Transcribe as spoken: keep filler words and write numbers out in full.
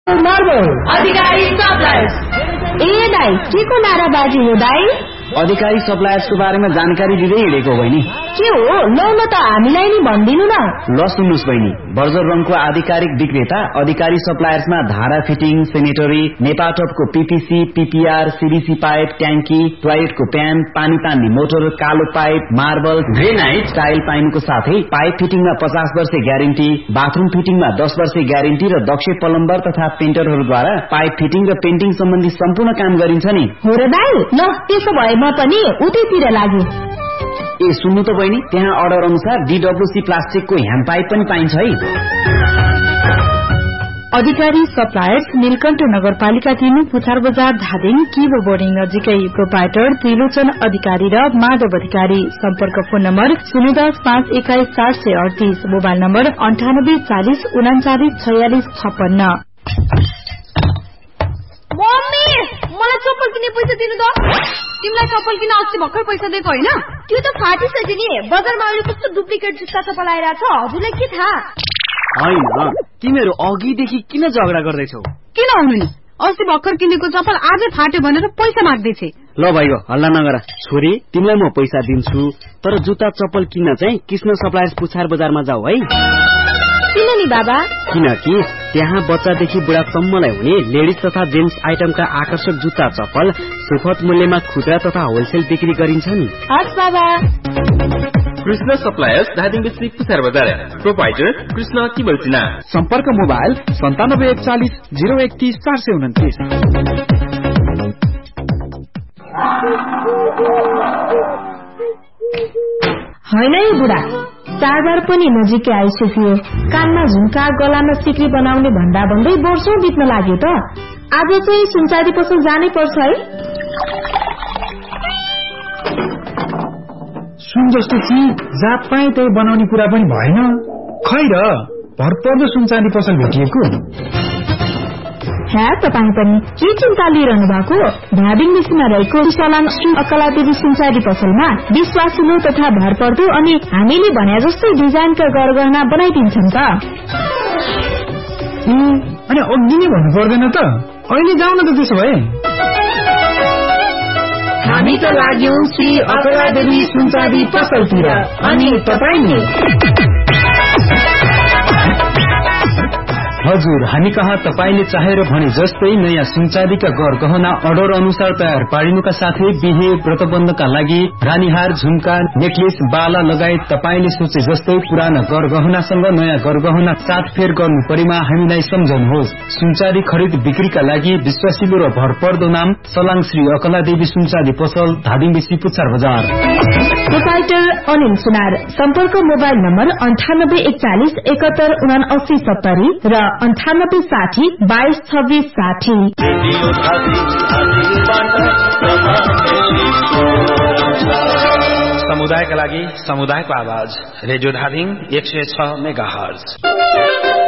Marble अधिकारी suppliers. ए दाई के को नाराबाजी हो दाई? अधिकारी सप्लायर्सको बारेमा जानकारी दिँदै हिँडेको बहिनी। के हो लौ न त हामीलाई नि भन्दिनु न। ल सुन्नुस् बहिनी, बर्जर रङको आधिकारिक विक्रेता अधिकारी सप्लायर्समा धारा fitting, sanitary, नेपाटपको PPC, PPR, CDC pipe, ट्याङ्की, टोयलेटको प्यान, पानी तान्ने मोटर, कालो पाइप, मार्बल, ग्रेनाइट, टाइल पाइनुको साथै पाइप फिटिङमा पचास वर्ष ग्यारेन्टी, बाथरूम फिटिङमा दस वर्ष ग्यारेन्टी र दक्ष प्लम्बर तथा पेन्टरहरूद्वारा पाइप फिटिङ र पेन्टिङ सम्बन्धी सम्पूर्ण काम गरिन्छ नि। हो र दाई, ल त्यसो भए म पनि उतैतिर लाग्यो। ए सुन्नु त बहिनी, त्यहाँ अर्डर अनुसार डीडब्ल्यूसी प्लास्टिकको ह्यान्ड पाइप पनि पाइन्छ है। अधिकारी सप्लायर्स नीलकण्ठ नगरपालिका तीन पुछार बजार धादिङ किबो बोर्डिङ नजिकै। प्रोपाइटर त्रिलोचन अधिकारी र माधव अधिकारी। सम्पर्क फोन नम्बर शून्य दस पाँच एक्काइस चार सय अडतीस, मोबाइल नम्बर अन्ठानब्बे चालिस उनाचालिस छयालिस छप्पन्न। मम्मी मलाई चप्पल किन्ने पैसा दिनु त। तिमीलाई चप्पल किन्न अस्ति भर्खर पैसा दिएको होइन? त्यो त फाटिसक्यो नि। बजारमा अहिले कस्तो डुप्लिकेट जुत्ता चप्पल आइरहेछ, हजुरलाई के थाहा? होइन, तिमीहरू अघिदेखि किन झगडा गर्दैछौ? किन हुनु नि, अस्ति भर्खर किनेको चप्पल आजै फाट्यो भनेर पैसा माग्दैछ। ल भाइको हल्ला नगर। छोरी तिमीलाई म पैसा दिन्छु, तर जुत्ता चप्पल किन्न चाहिँ कृष्ण सप्लायर्स पुछार बजारमा जाऊ है। किन नि बाबा? किनकि त्यहाँ बच्चादेखि बुढासम्मलाई हुने लेडिज तथा जेन्ट्स आइटमका आकर्षक जुत्ता चप्पल सुपथ मूल्यमा खुद्रा तथा होलसेल बिक्री गरिन्छ नि। हस् बाबा। कृष्ण सप्लायर्स धादिङ डिस्ट्रिक्ट पुछार बजार। प्रोपाइटर कृष्ण किबलसिना। सम्पर्क मोबाइल सन्तानब्बे एकचालिस जिरो एकतीस चार सय उन्तिस। होइन है बुढा, चाडबाड पनि नजिकै आइसक्यो। कानमा झुम्का, गलामा सिक्री बनाउने भन्दा भन्दै वर्षौं बित्न लाग्यो त। आज चाहिँ सुनचाँदी पसल जानै पर्छ है। सुन जस्तो चिज जात पाए त्यही बनाउने कुरा पनि भएन। खै र भरपर्दो सुनचाँदी पसल भेटिएको। हे तपाईँ पनि के चिन्ता लिइरहनु भएको? धादिङ मिसिनमा रहेको सलाम श्री अकलादेवी सुनचाँदी पसलमा विश्वासिलो तथा भरपर्दो अनि हामीले भने जस्तै डिजाइनका गरगहना बनाइदिन्छन् त। अनि अघि नै भन्नु पर्दैन त? अहिले जाउँ न त त्यसो भए। हामी त लाग्यौं श्री अकलादेवी सुनचाँदी पसलतिर, अनि तपाईँ नि? हजुर, हामी कहाँ तपाईले चाहेर भने जस्तै नयाँ सुनचाँदीका गरगहना अर्डर अनुसार तयार पारिनुका साथै बिहे व्रतबन्धका लागि रानीहार, झुम्का, नेकलेस, बाला लगायत तपाईले सोचे जस्तै पुराना गरगहनासँग नयाँ गरगहना साथफेर गर्नु परेमा हामीलाई सम्झनुहोस्। सुनचाँदी खरिद बिक्रीका लागि विश्वासिलो र भरपर्दो नाम सलाङ श्री अकलादेवी सुनचाँदी पसल, धादिङ बेसी पुछार बजार। प्रोपाइटर अनिल सुनार। सम्पर्क मोबाइल नम्बर अन्ठानब्बे एकचालिस एकात्तर उना अस्सी सत्तरी र अन्ठानब्बे साठी बाइस छब्बीस साठी। समुदायका लागि समुदायको आवाज रेडियो धादिङ एक सय छ मेगा हर्ज।